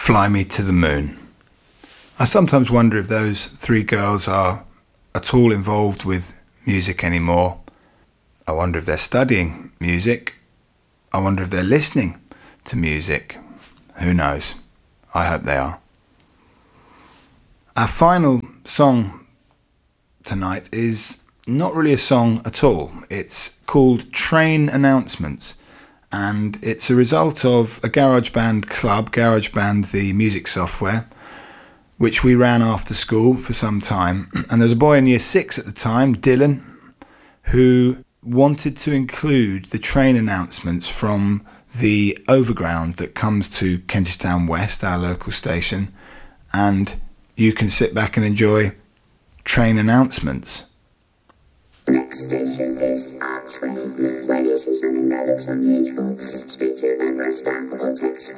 Fly Me to the Moon. I sometimes wonder if those three girls are at all involved with music anymore. I wonder if they're studying music. I wonder if they're listening to music. Who knows? I hope they are. Our final song tonight is not really a song at all. It's called Train Announcements, and it's a result of a GarageBand club, GarageBand, the music software, which we ran after school for some time. And there was a boy in year 6 at the time, Dylan, who wanted to include the train announcements from the overground that comes to Kentish Town West, our local station, and you can sit back and enjoy train announcements. Next station is Archway. When you see something that looks unusual, speak to a member of staff or text